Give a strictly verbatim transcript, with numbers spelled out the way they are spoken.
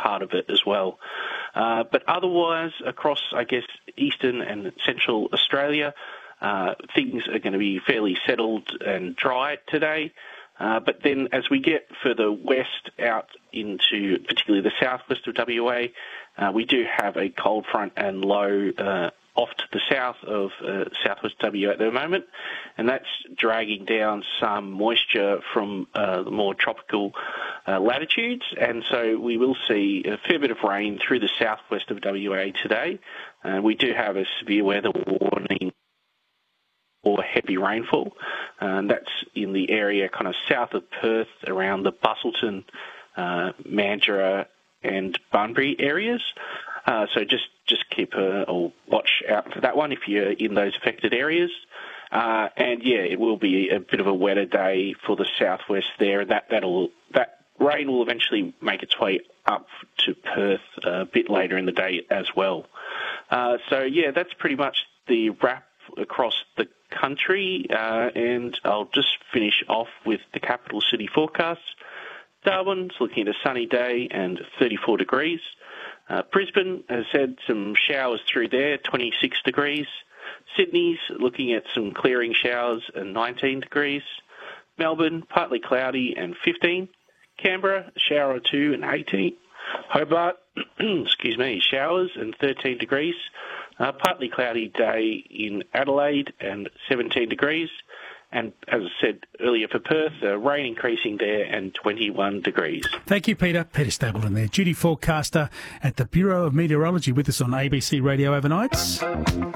part of it as well. Uh, but otherwise, across, I guess, eastern and central Australia, uh, things are going to be fairly settled and dry today. Uh, but then as we get further west out into particularly the southwest of W A, uh, we do have a cold front and low uh, off to the south of uh, southwest W A at the moment, and that's dragging down some moisture from uh, the more tropical uh, latitudes, and so we will see a fair bit of rain through the southwest of W A today. Uh, we do have a severe weather warning or heavy rainfall, and that's in the area kind of south of Perth, around the Busselton, uh, Mandurah and Bunbury areas. Uh, so just, just keep a, a watch out for that one if you're in those affected areas. Uh, and yeah, it will be a bit of a wetter day for the southwest there. That that'll that rain will eventually make its way up to Perth a bit later in the day as well. Uh, so yeah, that's pretty much the wrap across the country, uh, and I'll just finish off with the capital city forecast. Darwin's looking at a sunny day and thirty-four degrees. Uh, Brisbane has had some showers through there, twenty-six degrees. Sydney's looking at some clearing showers and nineteen degrees. Melbourne, partly cloudy and fifteen. Canberra, a shower or two and eighteen. Hobart, excuse me, showers and thirteen degrees. Uh, partly cloudy day in Adelaide and seventeen degrees. And as I said earlier for Perth, uh, rain increasing there and twenty-one degrees. Thank you, Peter. Peter Stapleton there, duty forecaster at the Bureau of Meteorology, with us on A B C Radio overnights.